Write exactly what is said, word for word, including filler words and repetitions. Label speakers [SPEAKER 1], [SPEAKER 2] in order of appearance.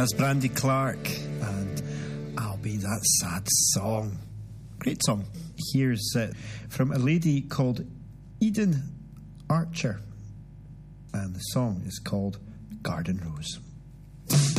[SPEAKER 1] That's Brandy Clark and I'll Be That Sad Song. Great song. Here's uh, from a lady called Eden Archer, and the song is called Garden Rose.